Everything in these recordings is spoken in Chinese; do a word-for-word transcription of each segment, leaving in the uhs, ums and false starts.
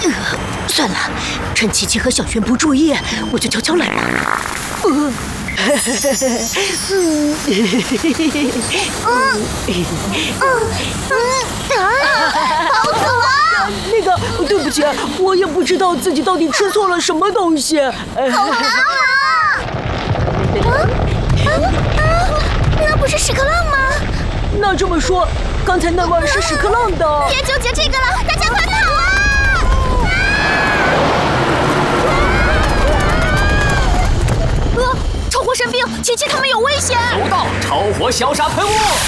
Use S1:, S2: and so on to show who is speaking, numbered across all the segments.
S1: 呃，算了，趁琪琪和小璇不注意，我就悄悄来吧。呃嗯嗯嗯啊！好死我！那个，对不起，我也不知道自己到底吃错了什么东西。好难啊！啊啊！那不是屎壳郎吗？那这么说，刚才那碗是屎壳郎的。别纠结这个了，大家快跑啊！呃，超火神兵，琪琪他们有危险！
S2: 收到，超火消杀喷雾。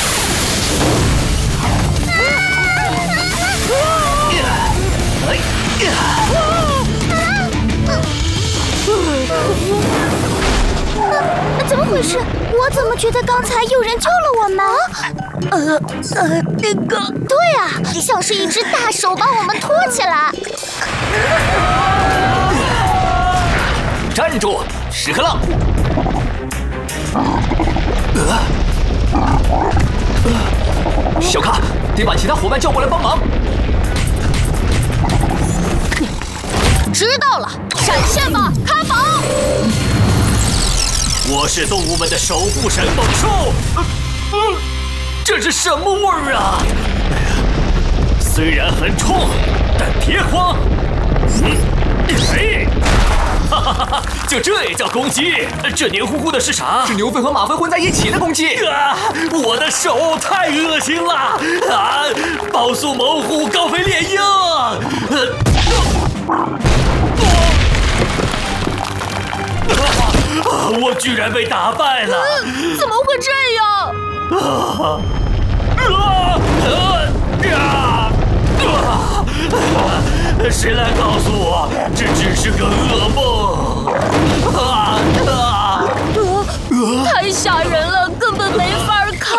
S3: 怎么回事？我怎么觉得刚才有人救了我们？
S1: 呃呃，那个，
S3: 对啊，像是一只大手把我们拖起来。
S2: 站住，屎壳郎！呃呃、小卡，得把其他伙伴叫过来帮忙。
S3: 知道了，闪现吧，卡宝！
S2: 我是动物们的守护神猛兽。呃呃，这是什么味儿啊？虽然很冲，但别慌。嗯，哎，哈哈哈哈！就这也叫攻击？这黏糊糊的是啥？
S4: 是牛粪和马粪混在一起的攻击。
S2: 啊！我的手太恶心了！啊！暴速猛虎，高飞猎鹰。呃啊！我居然被打败了！
S3: 嗯、怎么会这样？
S2: 啊！啊！啊！啊！谁来告诉我，这只是个噩梦？啊！啊！
S3: 啊！太吓人了，根本没法看。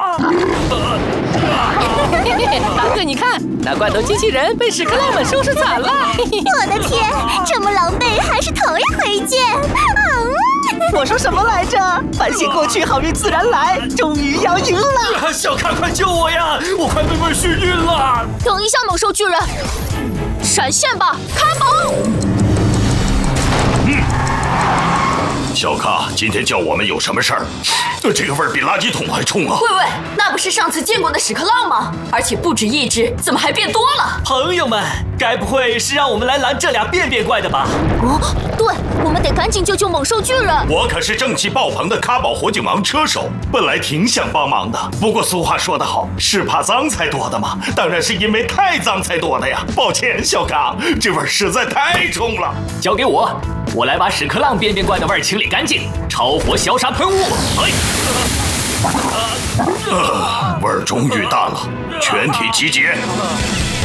S5: 大哥，你看，那罐头机器人被屎壳郎们收拾惨了。
S3: 我的天，这么狼狈，还是头一回见。嗯。
S5: 我说什么来着？反省过去，好运自然来，终于要赢了！
S2: 小卡，快救我呀！我快被味熏晕了！
S3: 等一下，猛兽巨人，闪现吧，卡宝！
S6: 嗯，小卡，今天叫我们有什么事儿？这个味儿比垃圾桶还冲啊！
S7: 喂喂，那不是上次见过的屎壳郎吗？而且不止一只，怎么还变多了？
S2: 朋友们，该不会是让我们来拦这俩便便怪的吧？
S3: 哦，对，我们得赶紧救救猛兽巨人。
S6: 我可是正气爆棚的卡宝火警王车手，本来挺想帮忙的。不过俗话说得好，是怕脏才多的嘛，当然是因为太脏才多的呀。抱歉，小卡，这味儿实在太冲了。
S2: 交给我，我来把屎壳郎便便怪的味儿清理干净。超火消杀喷雾，哎！
S6: 呃，味儿终于淡了，全体集结！